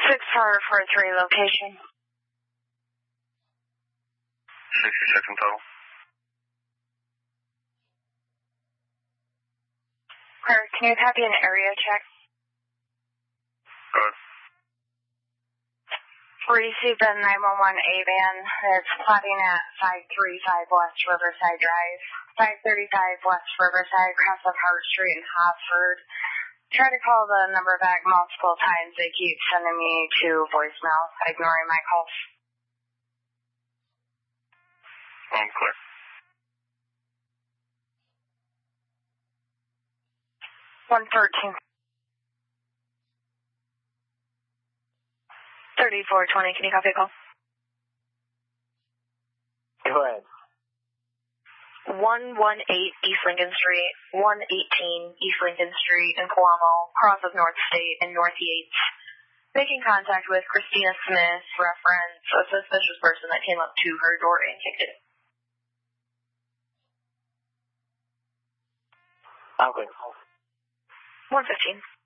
6443 location. 60 seconds total. Can you copy an area check? Go ahead. Received a 911 A-van that's plotting at 535 West Riverside Drive, 535 West Riverside, cross of Hart Street in Hartford. Try to call the number back multiple times. They keep sending me to voicemail, ignoring my calls. Clear. $113. 3420, can you copy a call? Go ahead. 118 East Lincoln Street, 118 East Lincoln Street in Coamo, cross of North State and North Yates. Making contact with Christina Smith, reference a suspicious person that came up to her door and kicked it. Okay. 115.